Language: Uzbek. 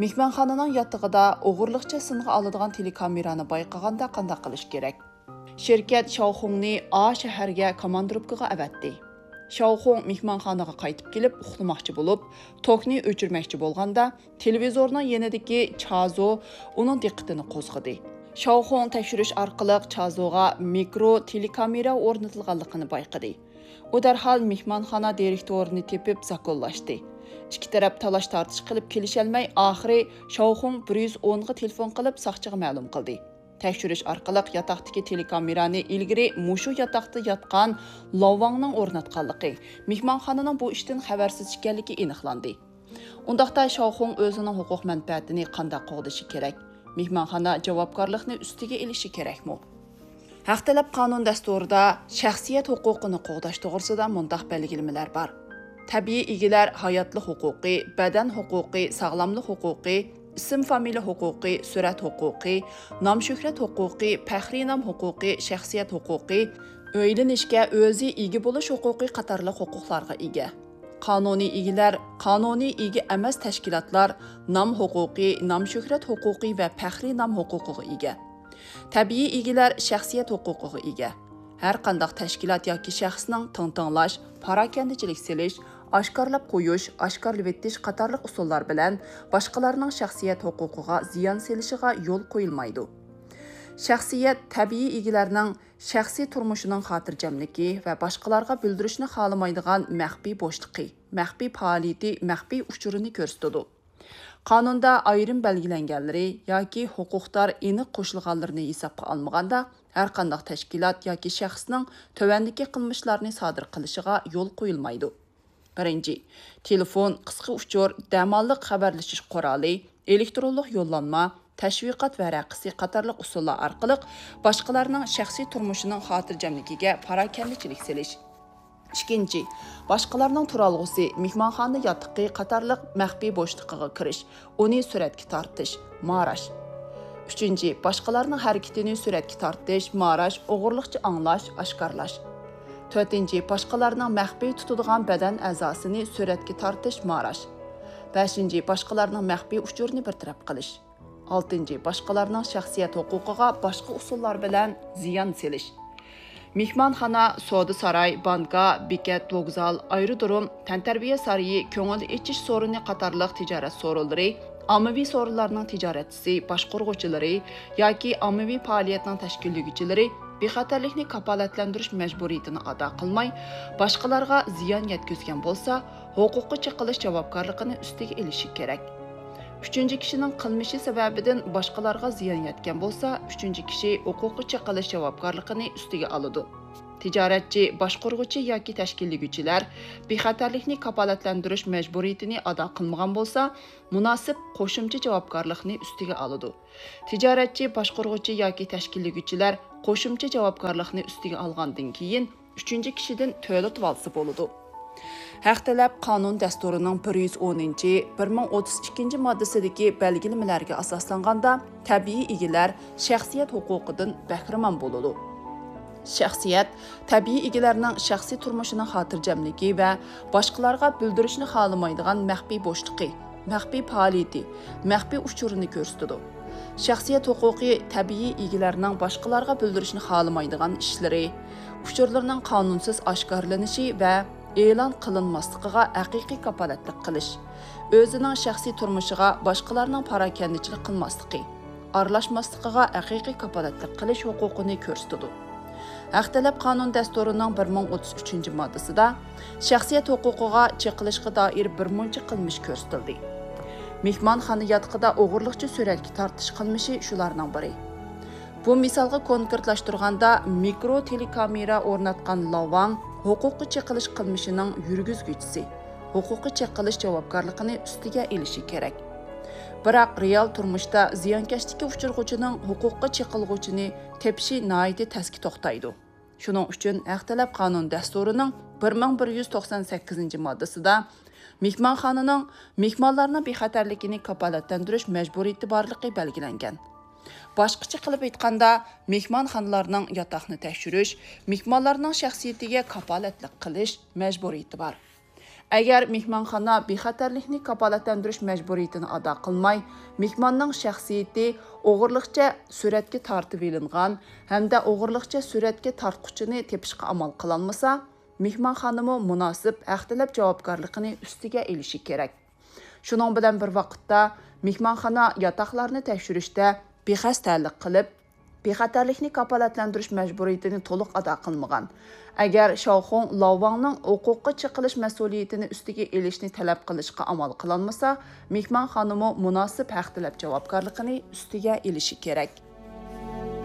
Mehmonxonaning yottig'ida o'g'irliqcha singa oladigan telekamerani bayqaganda qanday qilish kerak? Şirket Xiaohongni A shaharga komandirovkaga avatdi. Xiaohong mehmonxonaga qaytib kelib uxlamoqchi bo'lib, tokni o'chirmoqchi bo'lganda, televizorning yanidagi Chazo uning diqqatini qo'zg'adi. Xiaohong tekshirish orqali Chazoga mikro telekamera o'rnatilganligini bayqadi. U darhol mehmonxona direktorini tepib zakollashdi. İki taraf talash tartish qilib kelisholmay, oxiri Xiaohong 110 ga telefon qilib soqchiga ma'lum qildi. Tekshirish orqali yotoqdagi telekamerani ilgari mushu yotoqda yotgan Lovangning o'rnatganligi, mehmonxonaning bu ishdan xabarsiz ekanligi aniqlandi. Undaqda Xiaohong o'zining huquq manfaatini qanday qo'g'dishi kerak? Mehmonxona javobgarlikni ustiga elishi kerakmi? Haqtalab qonun dasturida shaxsiyat huquqini qo'g'dash to'g'risida mundaq belgilamalar bor. Tabiiy egilar hayotlik huquqi, badan huquqi, sog'lomlik huquqi, ism familiya huquqi, surat huquqi, nom shuhrat huquqi, faxriy nom huquqi, shaxsiyat huquqi, o'ylanishga o'zi ega bo'lish huquqi qatorli huquqlarga ega. Qonuniy egilar, qonuniy ega emas tashkilotlar nom huquqi, nom shuhrat huquqi va faxriy nom huquqiga ega. Tabiiy egilar shaxsiyat huquqiga ega. Har qanday tashkilot yoki shaxsning tingtinglash, parakandichilik selish, oshkorlab qo'yish, oshkorlab etish qatorliq usullar bilan boshqalarning shaxsiyat huquqiga ziyon selishiga yo'l qo'yilmaydi. Shaxsiyat tabiiy egilarning shaxsiy turmushining xotirjamligi va boshqalarga bildirishni xohlamaydigan maxfiy bo'shliqi, maxfiy faoliyati, maxfiy uchurini ko'rsatadi. Qonunda ayrim belgilanganlari yoki huquqlar aniq qo'shilganlarini hisobga olmaganda, har qanday tashkilot yoki shaxsning tövandagi qilmishlarni sodir qilishiga yo'l qo'yilmaydi. Birinchi, telefon, qisqa uchur, damonliq xabarlashish quroli, elektronlik yo'llanma, tashviqot varaqasi qatorliq usullar orqali boshqalarning shaxsiy turmushining xotirjamligiga parakandichilik selish. Ikkinchi, boshqalarning turalg'usi, mehmonxona yotiqi qatorliq maxfiy bo'shliqiga kirish, uni suratga tortish, marash. Uchinchi, boshqalarning harakatini suratga tortish, marash, o'g'irlikcha anglash, oshkorlash. To'rtinchi, boshqalarning maxfiy tutadigan badan a'zosini suratga tortish, marash. Beshinchi, boshqalarning maxfiy uchurini bartaraf qilish. Oltinchi, boshqalarning shaxsiyat huquqiga boshqa usullar bilan ziyon selish. Mehmonxona, savdo saroy, banka, bekat, vokzal, aerodrom, tantarbiya saroyi, ko'ngil ichish so'rini qatorliq tijorat so'rinlari, ommaviy so'rinlarning tijoratchisi, boshqaruvchilari yoki ommaviy faoliyatning tashkillovchilari bexatarlikni kafolatlantirish majburiyatini ado qilmay, boshqalarga ziyon yetkazgan bo'lsa, huquqqa chiqilish javobgarligini ustiga elishi kerak. Uchinchi kishining qilmishi sababidan boshqalarga ziyon yetgan bo'lsa, uchinchi kishi huquqqa chiqilish javobgarligini ustiga oladi. Tijoratchi, boshqaruvchi yoki tashkillovchilar bexatarlikni kafolatlantirish majburiyatini ado qilmagan bo'lsa, munosib qo'shimcha javobgarlikni ustiga oladi. Tijoratchi, boshqaruvchi yoki tashkillovchilar qo'shimcha javobgarlikni ustiga olgandan keyin uchinchi kishidan to'latib olsa bo'ladi. Haqtalab qonun dasturining 110-1032 moddasidagi belgilamalariga asoslanganda tabiiy egilar shaxsiyat huquqidan bahramand bo'ladi. Shaxsiyat tabiiy egilarning shaxsiy turmushining xotirjamligi va boshqalarga bildirishni xohlamaydigan maxfiy bo'shliqi, maxfiy faoliyati, maxfiy uchurini ko'rsatadi. Shaxsiyat huquqi tabiiy egilarning boshqalarga bildirishni xohlamaydigan ishlari, uchurlarning qonunsiz oshkorlanishi va e'lon qilinmasligiga haqiqiy kafolatlik qilish, o'zining shaxsiy turmushiga boshqalarning parakandichilik qilmasligi, aralashmasligiga haqiqiy kafolatlik qilish huquqini ko'rsatadi. Haqtalab qonun dasturining 1033-moddasida shaxsiyat huquqiga cheklashga doir birmuncha qilmish ko'rsatildi. Mehmonxona yotiqida o'g'irlikcha suratga tortish qilmishi shularning biri. Bu misolga konkretlashtirganda mikro telekamera o'rnatgan Lovang huquqqa cheqilish qilmishining yurgizguvchisi, huquqqa cheqilish javobgarligini ustiga elishi kerak. Biroq real turmushda ziyonkashlikka uchirg'uvchining huquqqa cheqilg'uvchini tepishi nihoyatda tezki to'xtaydi. Shuning uchun Haqtalab qonun dasturining 1198-moddasida mehmonxonaning mehmonlarning bexatarligini kafolatlantirish majburiyati borligi belgilangan. Boshqacha qilib aytganda, mehmonxonalarning yotoqni tekshirish, mehmonlarning shaxsiyatiga kafolatlik qilish majburiyati bor. Agar mehmonxona bexatarlikni kafolatlantirish majburiyatini ado qilmay, mehmonning shaxsiyati o'g'irliqcha suratga tortib olingan hamda o'g'irliqcha suratga tortquchini tepishga amal qilinmasa, mehmonxonami munosib haq talab javobgarligini ustiga elishi kerak. Shuning bilan bir vaqtda mehmonxona yotoqlarni tekshirishda bexatarlik qilib, bexatarlikni kafolatlantirish majburiyatini to'liq ado qilmagan. Agar Xiaohong Laowangning huquqqa chiqilish mas'uliyatini ustiga elishni talab qilishga amal qilinmasa, mehmonxonami munosib haq talab javobgarligini ustiga elishi kerak.